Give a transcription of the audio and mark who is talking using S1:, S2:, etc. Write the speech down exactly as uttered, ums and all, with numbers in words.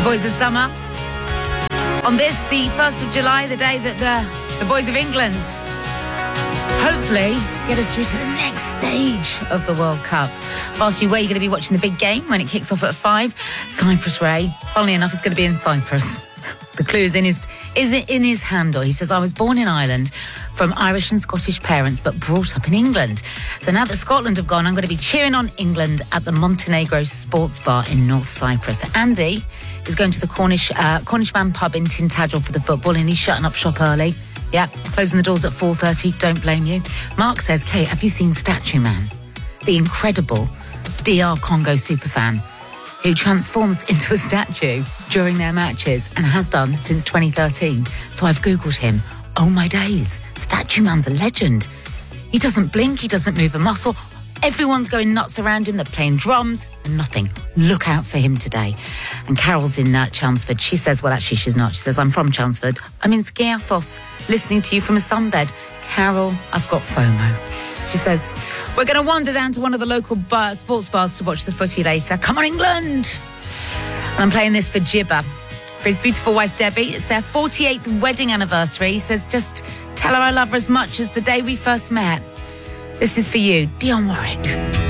S1: Boys of Summer. On this, the first of July, the day that the, the boys of England hopefully get us through to the next stage of the World Cup. I've asked you where you're going to be watching the big game when it kicks off at five. Cyprus Ray, funnily enough, is going to be in Cyprus. The clue is in his is in his handle. He says, I was born in Ireland from Irish and Scottish parents, but brought up in England. So now that Scotland have gone, I'm going to be cheering on England at the Montenegro Sports Bar in North Cyprus. Andy is going to the Cornish uh, Cornish Man pub in Tintagel for the football, and he's shutting up shop early. Yeah, closing the doors at four thirty. Don't blame you. Mark says, Kate, have you seen Statue Man? The incredible D R Congo superfan who transforms into a statue during their matches and has done since twenty thirteen. So I've Googled him. Oh my days, Statue Man's a legend. He doesn't blink, he doesn't move a muscle. Everyone's going nuts around him. They're playing drums. Nothing. Look out for him today. And Carol's in uh, Chelmsford. She says, well, actually, she's not. She says, I'm from Chelmsford. I'm in Skiathos, listening to you from a sunbed. Carol, I've got FOMO. She says, we're going to wander down to one of the local bar, sports bars to watch the footy later. Come on, England. And I'm playing this for Jibber. For his beautiful wife, Debbie. It's their forty-eighth wedding anniversary. He says, just tell her I love her as much as the day we first met. This is for you, Dionne Warwick.